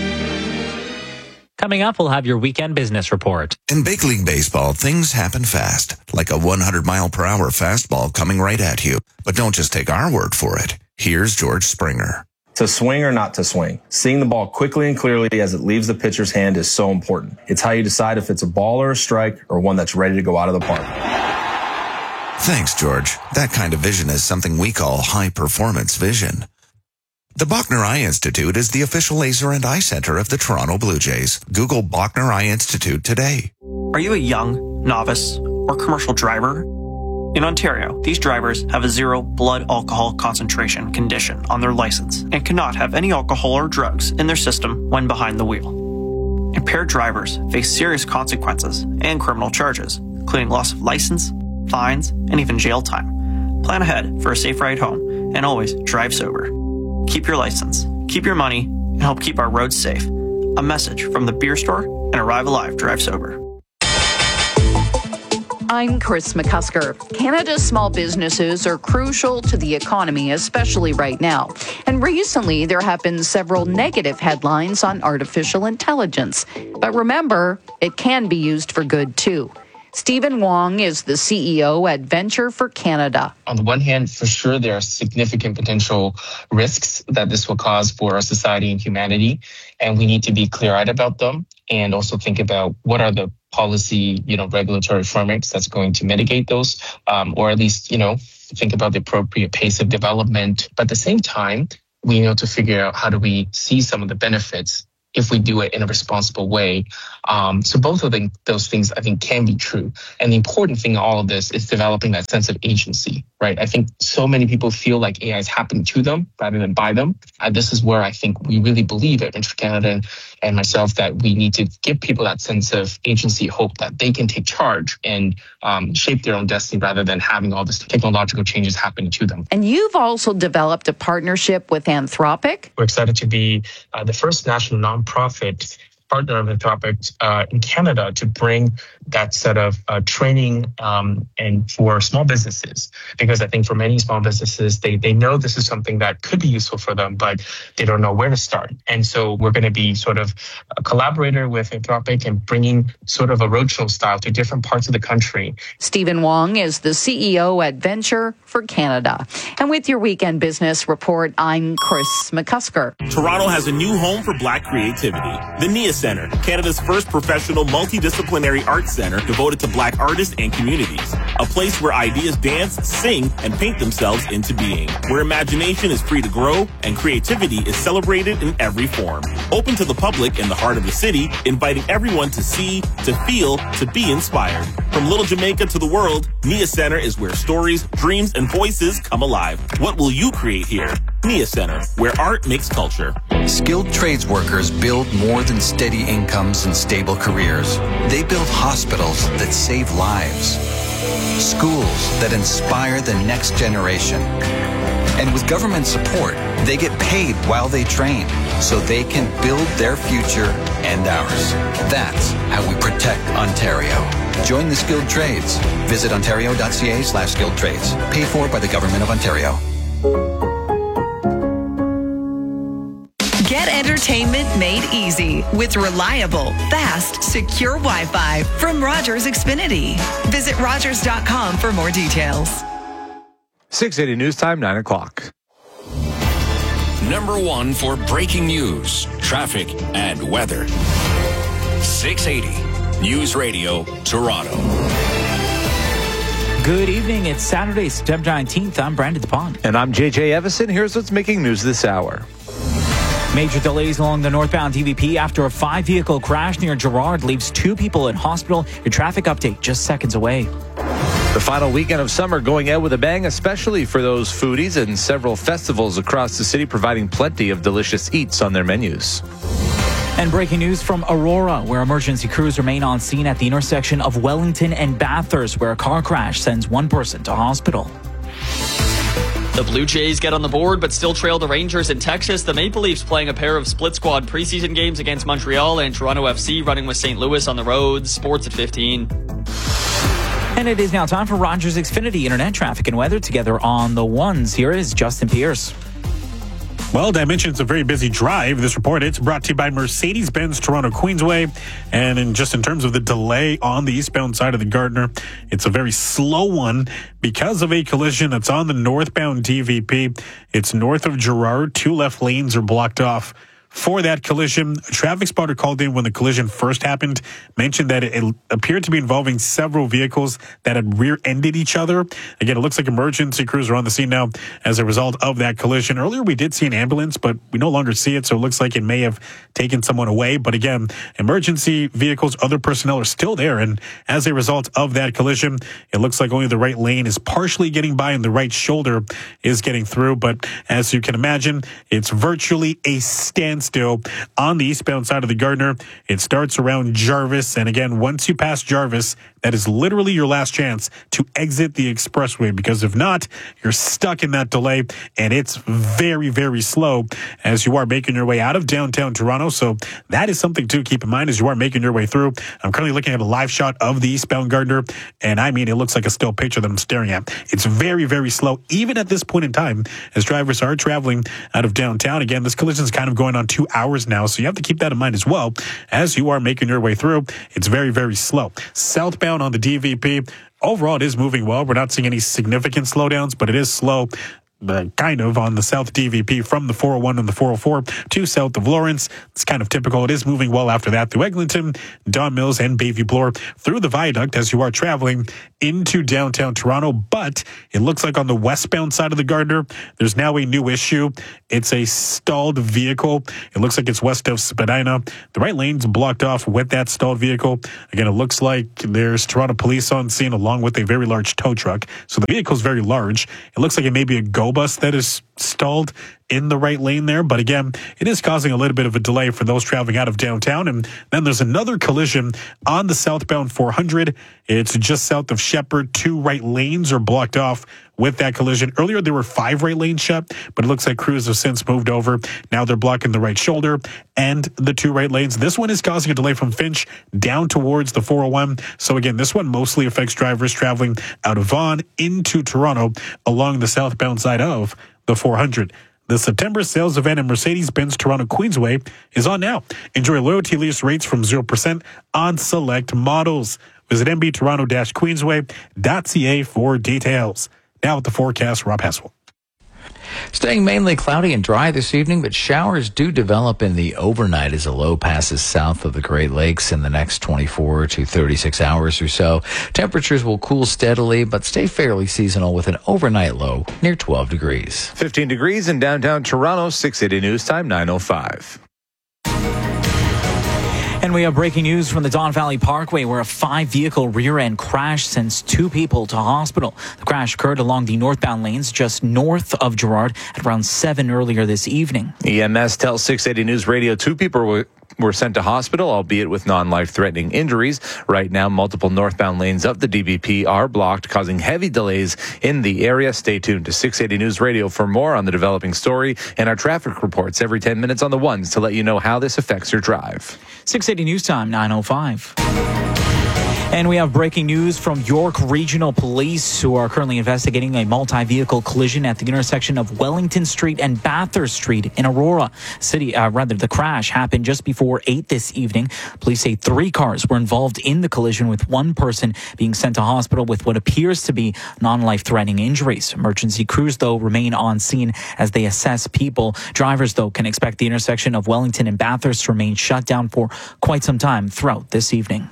Coming up, we'll have your weekend business report. In big league baseball, things happen fast, like a one hundred mile per hour fastball coming right at you. But don't just take our word for it. Here's George Springer. To swing or not to swing, seeing the ball quickly and clearly as it leaves the pitcher's hand is so important. It's how you decide if it's a ball or a strike or one that's ready to go out of the park. Thanks, George. That kind of vision is something we call high-performance vision. The Bachner Eye Institute is the official laser and eye center of the Toronto Blue Jays. Google Bachner Eye Institute today. Are you a young, novice, or commercial driver? In Ontario, these drivers have a zero blood alcohol concentration condition on their license and cannot have any alcohol or drugs in their system when behind the wheel. Impaired drivers face serious consequences and criminal charges, including loss of license, fines, and even jail time. Plan ahead for a safe ride home and always drive sober. Keep your license, keep your money, and help keep our roads safe. A message from the Beer Store and Arrive Alive Drive Sober. I'm Chris McCusker. Canada's small businesses are crucial to the economy, especially right now. And recently, there have been several negative headlines on artificial intelligence. But remember, it can be used for good, too. Stephen Wong is the C E O at Venture for Canada. On the one hand, for sure, there are significant potential risks that this will cause for our society and humanity, and we need to be clear-eyed about them and also think about what are the policy, you know, regulatory frameworks that's going to mitigate those, um, or at least, you know, think about the appropriate pace of development. But at the same time, we need to figure out how do we see some of the benefits if we do it in a responsible way. Um, so both of the, those things, I think, can be true. And the important thing in all of this is developing that sense of agency, right? I think so many people feel like A I is happening to them rather than by them. And this is where I think we really believe at Venture Canada and, and myself that we need to give people that sense of agency, hope that they can take charge and um, shape their own destiny rather than having all this technological changes happening to them. And you've also developed a partnership with Anthropic. We're excited to be uh, the first national non nonprofit partner of Anthropic uh, in Canada to bring that set of uh, training um, and for small businesses, because I think for many small businesses, they they know this is something that could be useful for them, but they don't know where to start. And so we're going to be sort of a collaborator with Anthropic and bringing sort of a roadshow style to different parts of the country. Stephen Wong is the C E O at Venture for Canada. And with your Weekend Business Report, I'm Chris McCusker. Toronto has a new home for Black creativity, the Nia Center, Canada's first professional multidisciplinary arts center devoted to Black artists and communities. A place where ideas dance, sing, and paint themselves into being. Where imagination is free to grow and creativity is celebrated in every form. Open to the public in the heart of the city, inviting everyone to see, to feel, to be inspired. From Little Jamaica to the world, Nia Center is where stories, dreams, and voices come alive. What will you create here? Nia Center, where art makes culture. Skilled trades workers build more than steady incomes and stable careers. They build hospitals that save lives, schools that inspire the next generation. And with government support, they get paid while they train so they can build their future and ours. That's how we protect Ontario. Join the skilled trades. Visit ontario.ca slash skilled trades. Paid for by the Government of Ontario. Get entertainment made easy with reliable, fast, secure Wi-Fi from Rogers Xfinity. Visit Rogers dot com for more details. six eighty News Time, nine o'clock. Number one for breaking news, traffic, and weather. six eighty News Radio, Toronto. Good evening. It's Saturday, September nineteenth. I'm Brandon DePont. And I'm J J Evison. Here's what's making news this hour. Major delays along the northbound D V P after a five-vehicle crash near Gerrard leaves two people in hospital. Your traffic update just seconds away. The final weekend of summer going out with a bang, especially for those foodies, and several festivals across the city providing plenty of delicious eats on their menus. And breaking news from Aurora, where emergency crews remain on scene at the intersection of Wellington and Bathurst, where a car crash sends one person to hospital. The Blue Jays get on the board but still trail the Rangers in Texas. The Maple Leafs playing a pair of split squad preseason games against Montreal, and Toronto F C running with Saint Louis on the road. Sports at fifteen. And it is now time for Rogers Xfinity Internet traffic and weather together on the ones. Here is Justin Pierce. Well, I mentioned it's a very busy drive. This report, it's brought to you by Mercedes-Benz Toronto Queensway. And in just in terms of the delay on the eastbound side of the Gardiner, it's a very slow one because of a collision that's on the northbound D V P. It's north of Gerrard. Two left lanes are blocked off for that collision. A traffic spotter called in when the collision first happened, mentioned that it appeared to be involving several vehicles that had rear-ended each other. Again, it looks like emergency crews are on the scene now as a result of that collision. Earlier, we did see an ambulance, but we no longer see it, so it looks like it may have taken someone away. But again, emergency vehicles, other personnel are still there, and as a result of that collision, it looks like only the right lane is partially getting by and the right shoulder is getting through. But as you can imagine, it's virtually a standstill still on the eastbound side of the Gardiner. It starts around Jarvis. And again, once you pass Jarvis, that is literally your last chance to exit the expressway, because if not, you're stuck in that delay, and it's very, very slow as you are making your way out of downtown Toronto. So that is something to keep in mind as you are making your way through. I'm currently looking at a live shot of the eastbound Gardiner, and I mean, it looks like a still picture that I'm staring at. It's very, very slow, even at this point in time, as drivers are traveling out of downtown. Again, this collision is kind of going on two hours now, so you have to keep that in mind as well as you are making your way through. It's very, very slow. Southbound westbound on the D V P. Overall, it is moving well. We're not seeing any significant slowdowns, but it is slow. Uh, kind of on the South D V P from the four oh one and the four oh four to south of Lawrence. It's kind of typical. It is moving well after that through Eglinton, Don Mills, and Bayview Bloor through the viaduct as you are traveling into downtown Toronto. But it looks like on the westbound side of the Gardner, there's now a new issue. It's a stalled vehicle. It looks like it's west of Spadina. The right lane's blocked off with that stalled vehicle. Again, it looks like there's Toronto police on scene along with a very large tow truck. So the vehicle's very large. It looks like it may be a go bus that is stalled in the right lane there. But again, it is causing a little bit of a delay for those traveling out of downtown. And then there's another collision on the southbound four hundred. It's just south of Shepherd. Two right lanes are blocked off with that collision. Earlier, there were five right lanes shut, but it looks like crews have since moved over. Now they're blocking the right shoulder and the two right lanes. This one is causing a delay from Finch down towards the four oh one. So again, this one mostly affects drivers traveling out of Vaughan into Toronto along the southbound side of the four hundred. The September sales event at Mercedes-Benz Toronto Queensway is on now. Enjoy loyalty lease rates from zero percent on select models. Visit m b toronto dash queensway dot c a for details. Now with the forecast, Rob Hessel. Staying mainly cloudy and dry this evening, but showers do develop in the overnight as a low passes south of the Great Lakes in the next twenty-four to thirty-six hours or so. Temperatures will cool steadily, but stay fairly seasonal with an overnight low near twelve degrees. fifteen degrees in downtown Toronto, six eighty News Time, nine oh five. And we have breaking news from the Don Valley Parkway where a five-vehicle rear-end crash sends two people to hospital. The crash occurred along the northbound lanes just north of Gerrard at around seven earlier this evening. E M S tells six eighty News Radio two people were were sent to hospital, albeit with non-life-threatening injuries. Right now, multiple northbound lanes of the D V P are blocked, causing heavy delays in the area. Stay tuned to six eighty News Radio for more on the developing story and our traffic reports every ten minutes on the ones to let you know how this affects your drive. six eighty News Time, nine oh five. And we have breaking news from York Regional Police, who are currently investigating a multi-vehicle collision at the intersection of Wellington Street and Bathurst Street in Aurora. City, uh, rather, the crash happened just before eight this evening. Police say three cars were involved in the collision, with one person being sent to hospital with what appears to be non-life-threatening injuries. Emergency crews, though, remain on scene as they assess people. Drivers, though, can expect the intersection of Wellington and Bathurst to remain shut down for quite some time throughout this evening.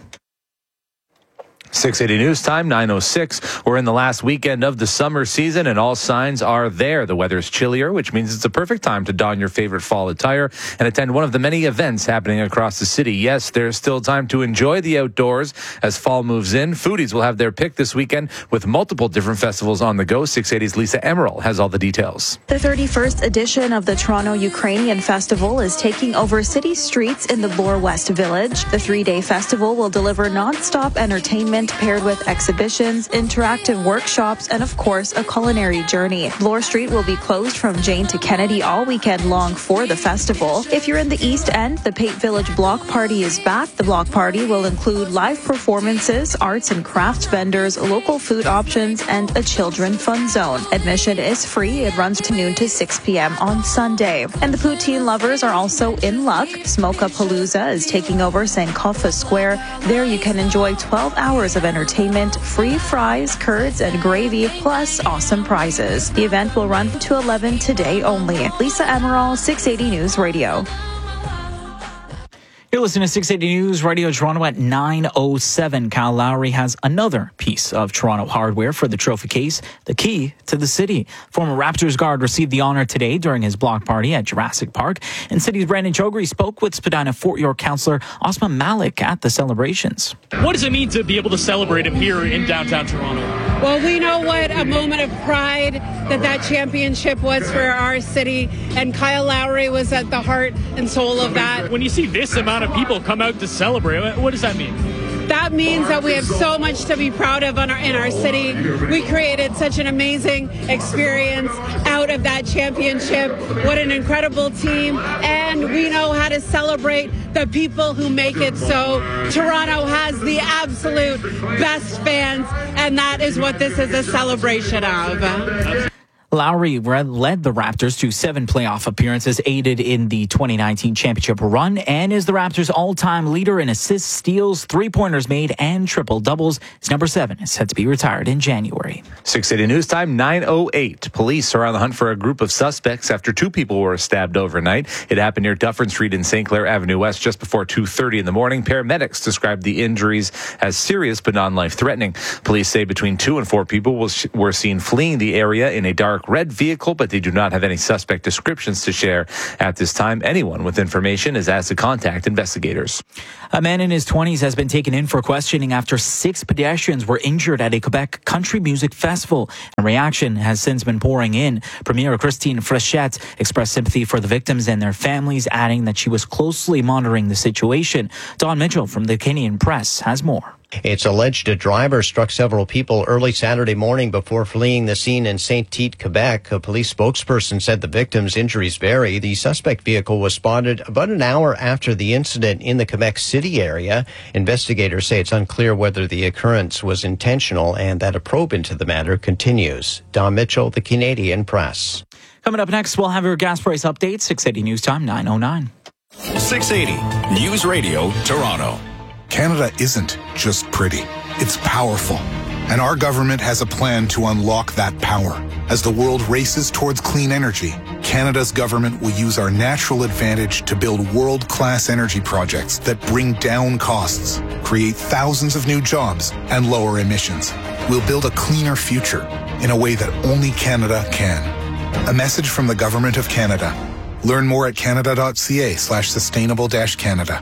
six eighty News Time, nine oh six. We're in the last weekend of the summer season, and all signs are there. The weather's chillier, which means it's a perfect time to don your favorite fall attire and attend one of the many events happening across the city. Yes, there's still time to enjoy the outdoors as fall moves in. Foodies will have their pick this weekend with multiple different festivals on the go. six eighty's Lisa Emerald has all the details. The thirty-first edition of the Toronto Ukrainian Festival is taking over city streets in the Bloor West Village. The three-day festival will deliver non-stop entertainment paired with exhibitions, interactive workshops, and of course, a culinary journey. Bloor Street will be closed from Jane to Kennedy all weekend long for the festival. If you're in the East End, the Pate Village Block Party is back. The Block Party will include live performances, arts and crafts vendors, local food options, and a children fun zone. Admission is free. It runs to noon to six p.m. on Sunday. And the poutine lovers are also in luck. Smoka Palooza is taking over Sankofa Square. There you can enjoy twelve hours of entertainment, free fries, curds, and gravy, plus awesome prizes. The event will run to eleven today only. Lisa Emerald, six eighty News Radio. You're listening to six eighty News Radio Toronto at nine oh seven. Kyle Lowry has another piece of Toronto hardware for the trophy case, the key to the city. Former Raptors guard received the honor today during his block party at Jurassic Park. And City's Brandon Chogri spoke with Spadina Fort York councillor Osman Malik at the celebrations. What does it mean to be able to celebrate him here in downtown Toronto? Well, we know what a moment of pride that that championship was for our city, and Kyle Lowry was at the heart and soul of that. When you see this amount of people come out to celebrate, what does that mean? That means that we have so much to be proud of in our, in our city. We created such an amazing experience out of that championship. What an incredible team. And we know how to celebrate the people who make it so. Toronto has the absolute best fans, and that is what this is a celebration of. Lowry led the Raptors to seven playoff appearances, aided in the twenty nineteen championship run, and is the Raptors' all-time leader in assists, steals, three-pointers made, and triple-doubles. His number seven is set to be retired in January. six eighty News Time, nine oh eight. Police are on the hunt for a group of suspects after two people were stabbed overnight. It happened near Dufferin Street in Saint Clair Avenue West just before two thirty in the morning. Paramedics described the injuries as serious but non-life-threatening. Police say between two and four people was, were seen fleeing the area in a dark red vehicle, but they do not have any suspect descriptions to share at this time. Anyone with information is asked to contact investigators. A man in his twenties has been taken in for questioning after six pedestrians were injured at a Quebec country music festival. A reaction has since been pouring in. Premier Christine Frechette expressed sympathy for the victims and their families, adding that she was closely monitoring the situation. Don Mitchell from the Canadian Press has more. It's alleged a driver struck several people early Saturday morning before fleeing the scene in Saint-Tite, Quebec. A police spokesperson said the victim's injuries vary. The suspect vehicle was spotted about an hour after the incident in the Quebec City area. Investigators say it's unclear whether the occurrence was intentional and that a probe into the matter continues. Don Mitchell, the Canadian Press. Coming up next, we'll have your gas price update. six eighty News Time, nine oh nine. six eighty News Radio, Toronto. Canada isn't just pretty, it's powerful. And our government has a plan to unlock that power. As the world races towards clean energy, Canada's government will use our natural advantage to build world-class energy projects that bring down costs, create thousands of new jobs, and lower emissions. We'll build a cleaner future in a way that only Canada can. A message from the Government of Canada. Learn more at canada.ca slash sustainable dash Canada.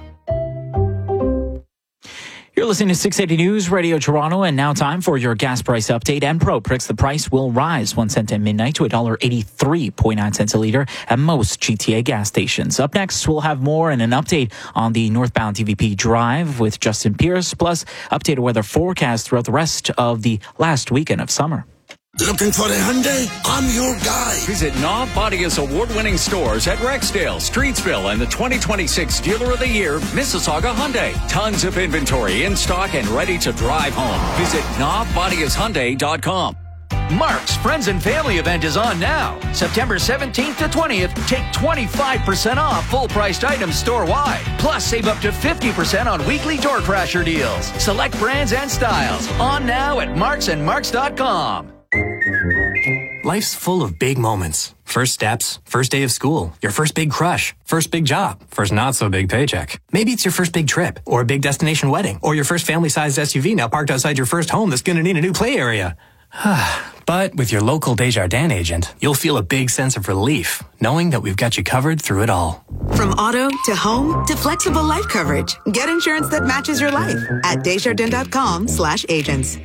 You're listening to six eighty News Radio Toronto, and now time for your gas price update. Enpro predicts the price will rise one cent at midnight to one dollar eighty-three point nine cents a liter at most G T A gas stations. Up next, we'll have more and an update on the northbound D V P Drive with Justin Pierce, plus updated weather forecast throughout the rest of the last weekend of summer. Looking for a Hyundai? I'm your guy. Visit Knob Bodia's award-winning stores at Rexdale, Streetsville, and the twenty twenty-six Dealer of the Year, Mississauga Hyundai. Tons of inventory in stock and ready to drive home. Visit knob bodias hyundai dot com. Mark's Friends and Family event is on now. September seventeenth to twentieth, take twenty-five percent off full-priced items store-wide. Plus, save up to fifty percent on weekly door crasher deals. Select brands and styles. On now at marks and marks dot com. Life's full of big moments. First steps, first day of school, your first big crush, first big job, first not so big paycheck. Maybe it's your first big trip, or a big destination wedding, or your first family-sized S U V now parked outside your first home that's going to need a new play area. But with your local Desjardins agent, you'll feel a big sense of relief, knowing that we've got you covered through it all. From auto to home to flexible life coverage, get insurance that matches your life at Desjardins.com slash agents.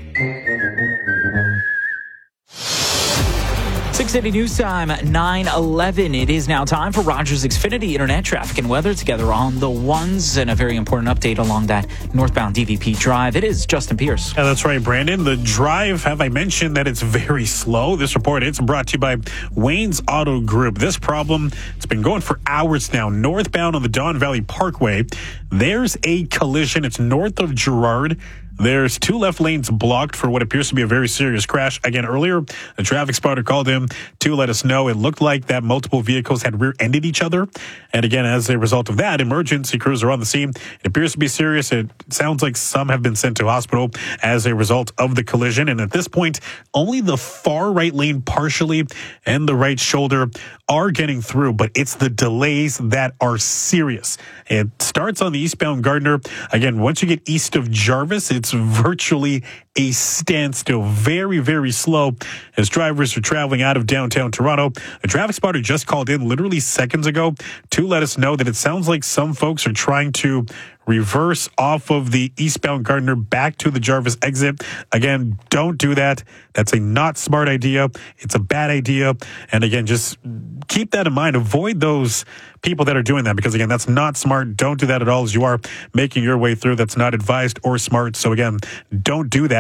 six eighty News Time, nine eleven. It is now time for Rogers Xfinity Internet traffic and weather together on the ones, and a very important update along that northbound D V P Drive. It is Justin Pierce. Yeah, that's right, Brandon. The drive, have I mentioned that it's very slow? This report, it's brought to you by Wayne's Auto Group. This problem, it's been going for hours now. Northbound on the Don Valley Parkway, there's a collision. It's north of Gerrard. There's two left lanes blocked for what appears to be a very serious crash. Again, earlier, a traffic spotter called in to let us know it looked like that multiple vehicles had rear-ended each other. And again, as a result of that, emergency crews are on the scene. It appears to be serious. It sounds like some have been sent to hospital as a result of the collision. And at this point, only the far right lane partially and the right shoulder are getting through, but it's the delays that are serious. It starts on the eastbound Gardiner. Again, once you get east of Jarvis, it's virtually a standstill. Very, very slow as drivers are traveling out of downtown Toronto. A traffic spotter just called in literally seconds ago to let us know that it sounds like some folks are trying to reverse off of the eastbound Gardiner back to the Jarvis exit. Again, don't do that. That's a not smart idea. It's a bad idea. And again, just keep that in mind. Avoid those people that are doing that, because again, that's not smart. Don't do that at all as you are making your way through. That's not advised or smart. So again, don't do that.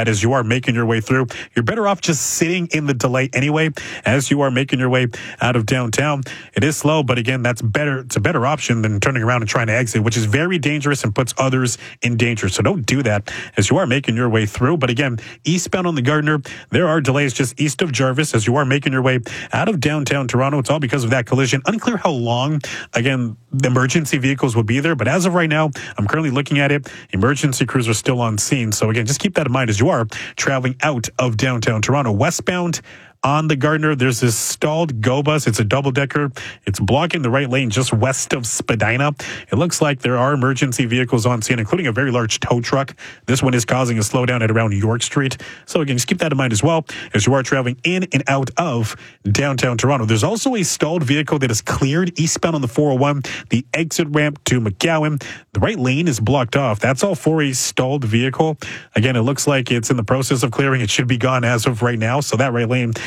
that as you are making your way through. You're better off just sitting in the delay anyway as you are making your way out of downtown. It is slow, but again, that's better. It's a better option than turning around and trying to exit, which is very dangerous and puts others in danger. So don't do that as you are making your way through. But again, eastbound on the Gardiner, there are delays just east of Jarvis as you are making your way out of downtown Toronto. It's all because of that collision. Unclear how long, again, the emergency vehicles will be there. But as of right now, I'm currently looking at it. Emergency crews are still on scene. So again, just keep that in mind as you are traveling out of downtown Toronto. Westbound on the Gardiner, there's this stalled GO bus. It's a double-decker. It's blocking the right lane just west of Spadina. It looks like there are emergency vehicles on scene, including a very large tow truck. This one is causing a slowdown at around York Street. So again, just keep that in mind as well as you are traveling in and out of downtown Toronto. There's also a stalled vehicle that is cleared eastbound on the four oh one, the exit ramp to McGowan. The right lane is blocked off. That's all for a stalled vehicle. Again, it looks like it's in the process of clearing. It should be gone as of right now. So that right lane